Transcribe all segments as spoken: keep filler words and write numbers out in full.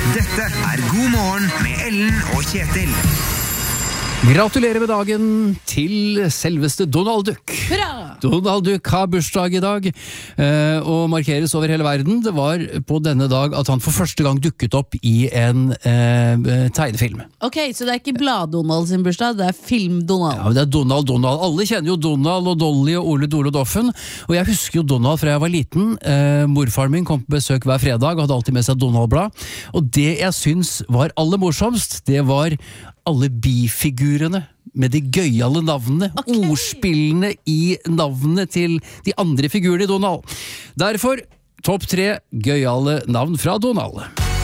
Dette er God morgen med Ellen og Kjetil. Gratulerer med dagen til selveste Donald Duck. Hurra! Donald Duck har bursdag i dag, eh, og markeres over hele verden. Det var på denne dag at han for første gang dukket opp i en eh, tegnefilm. Ok, så det er ikke Blad-Donald sin bursdag, det er Film-Donald. Ja, det er Donald, Donald. Alle kjenner jo Donald og Dolly og Ole Dole Doffen, og jeg husker jo Donald fra jeg var liten. Eh, morfaren min kom på besøk hver fredag og hadde alltid med seg Donald-blad, og det jeg syns var aller morsomst, det var alle bifigurene med de gøyale navnene, okay. Ordspillene i navnene til de andre figurene i Donald. Derfor topp tre gøyale navn fra Donald.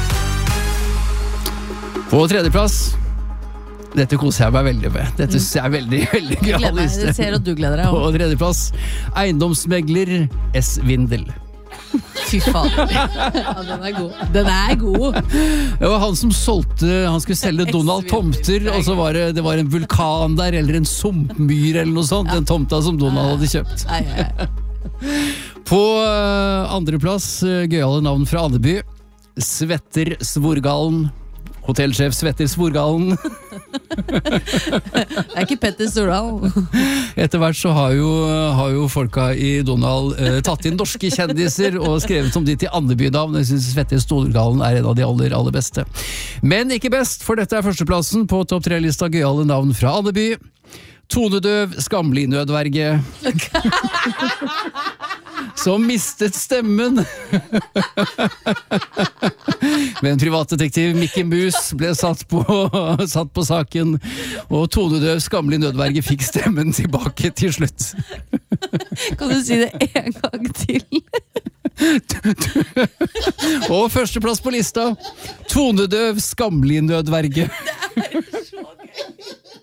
På tredjeplass, dette koser jeg meg veldig med. Dette synes jeg er veldig, veldig gøyal liste. Jeg ser at du gleder deg. På tredjeplass, eiendomsmegler S. Vindel. Fy faen. Ja, den er god. Den er god. Det var han som solgte, han skulle selge Donald tomter, og så var det, det var en vulkan der, eller en sumpmyr eller noe sånt, den tomta som Donald hadde kjøpt. Nei, nei. På uh, andre plass, uh, gøyale navn fra Andeby, Svetter Svorgalen. Hotellsjef Svetter Svorgalen. Det er ikke Petter Stordal. Etter hvert så har jo, har jo folka i Donald eh, tatt inn norske kjendiser og skrevet om de til Andeby-navn. Jeg synes Svetter Svorgalen er en av de aller, aller beste. Men ikke best, for dette er førsteplassen på topp tre-lista gøyale navn fra Andeby. Tonedøv, skamlig nødverge. Som mistet stemmen. Men privatdetektiv Mickey Mouse ble satt på, satt på saken, og tonedøv, skamlig nødverge fikk stemmen tilbake til slutt. Kan du si det en gang til? Og førsteplass på lista, tonedøv, skamlig nødverge.